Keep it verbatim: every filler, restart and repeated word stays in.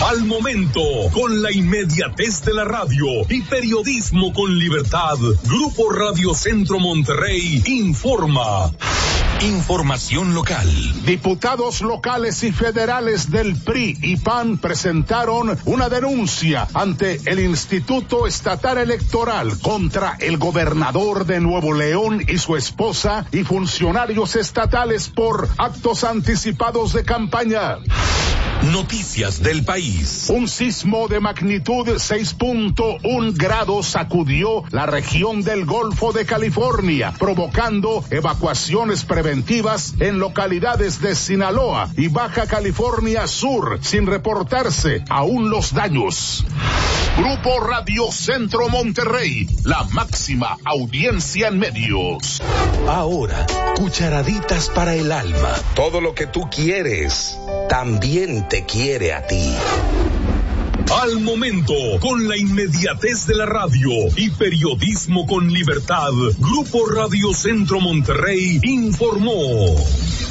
Al momento, con la inmediatez de la radio y periodismo con libertad, Grupo Radio Centro Monterrey informa. Información local. Diputados locales y federales del P R I y P A N presentaron una denuncia ante el Instituto Estatal Electoral contra el gobernador de Nuevo León y su esposa y funcionarios estatales por actos anticipados de campaña. Noticias del país. Un sismo de magnitud seis punto uno grados sacudió la región del Golfo de California, provocando evacuaciones preventivas en localidades de Sinaloa y Baja California Sur, sin reportarse aún los daños. Grupo Radio Centro Monterrey, la máxima audiencia en medios. Ahora, cucharaditas para el alma. Todo lo que tú quieres, también te quiere a ti. Al momento, con la inmediatez de la radio y periodismo con libertad, Grupo Radio Centro Monterrey informó.